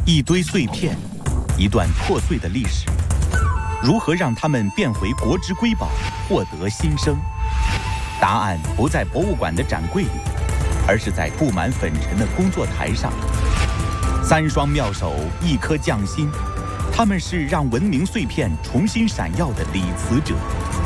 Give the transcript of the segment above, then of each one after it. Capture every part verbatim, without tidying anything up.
一堆碎片，一段破碎的历史，如何让它们变回国之瑰宝，获得新生？答案不在博物馆的展柜里，而是在布满粉尘的工作台上。三双妙手，一颗匠心，他们是让文明碎片重新闪耀的理词者。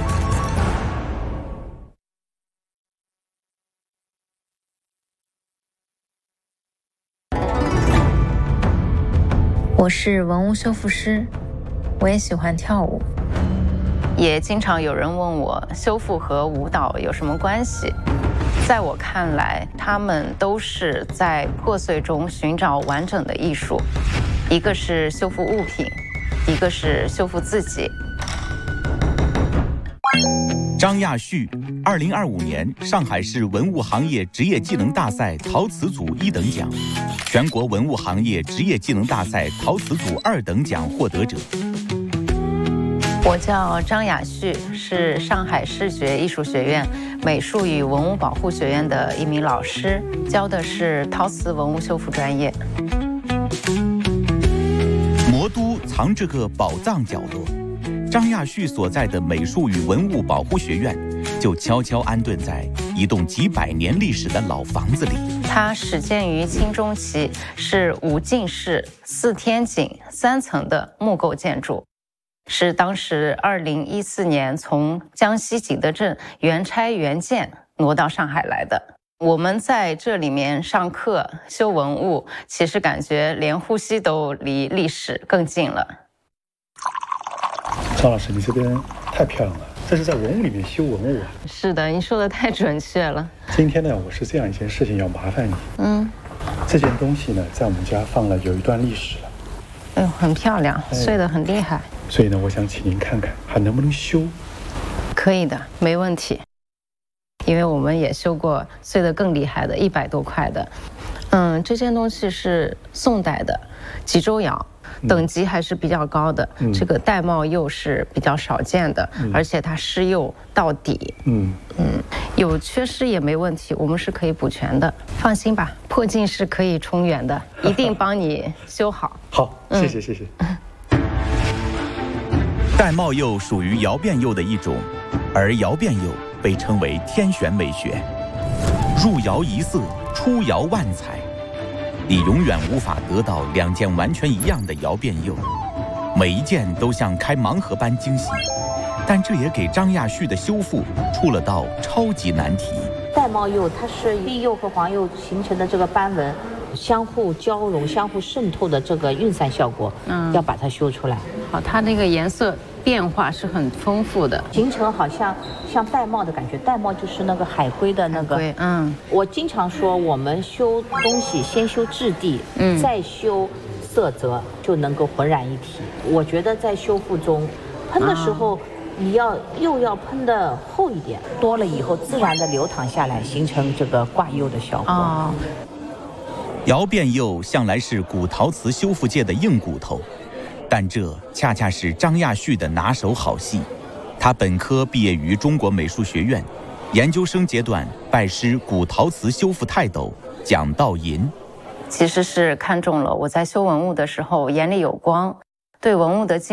我是文物修复师，我也喜欢跳舞。 也经常有人问我，修复和舞蹈有什么关系？在我看来，他们都是在破碎中寻找完整的艺术。一个是修复物品，一个是修复自己。 张亚旭，二零二五年上海市文物行业职业技能大赛陶瓷组一等奖，全国文物行业职业技能大赛陶瓷组二等奖获得者。 我叫张亚旭，是上海视觉艺术学院美术与文物保护学院的一名老师，教的是陶瓷文物修复专业。 魔都藏着个宝藏角落，张亚旭所在的美术与文物保护学院就悄悄安顿在一栋几百年历史的老房子里。 它始建于清中期，是五进式、四天井、三层的木构建筑，是当时二零一四年从江西景德镇原拆原建挪到上海来的。我们在这里面上课修文物，其实感觉连呼吸都离历史更近了。 张老师，你这边太漂亮了，这是在文物里面修文物啊。 是的，你说的太准确了。 今天呢，我是这样一件事情要麻烦你。嗯，这件东西呢，在我们家放了有一段历史了。 哎呦，很漂亮，碎得很厉害。 所以呢，我想请您看看还能不能修。 可以的，没问题。因为我们也修过碎得更厉害的，一百多块的。嗯，这件东西是宋代的吉州窑，等级还是比较高的。嗯、这个玳瑁釉是比较少见的，嗯、而且它施釉到底。嗯嗯，有缺失也没问题，我们是可以补全的。放心吧，破镜是可以重圆的，一定帮你修好。 好，谢谢、嗯、谢谢。 玳瑁釉属于窑变釉的一种，而窑变釉被称为天选美学。入窑一色，出窑万彩，你永远无法得到两件完全一样的窑变釉，每一件都像开盲盒般惊喜。但这也给张亚旭的修复出了道超级难题。 玳瑁釉它是碧釉和黄釉形成的这个斑纹相互交融、相互渗透的这个晕散效果，嗯，要把它修出来。 好，它那个颜色变化是很丰富的， 形成好像像玳瑁的感觉。玳瑁就是那个海龟的那个。对，嗯。我经常说，我们修东西先修质地，嗯，再修色泽，就能够浑然一体。我觉得在修复中，喷的时候。啊你要釉要喷的厚一点，多了以后自然的流淌下来，形成这个挂釉的效果。哦， 窑变釉向来是古陶瓷修复界的硬骨头，但这恰恰是张亚旭的拿手好戏。他本科毕业于中国美术学院，研究生阶段拜师古陶瓷修复泰斗蒋道银。 其实是看中了我在修文物的时候眼里有光，对文物的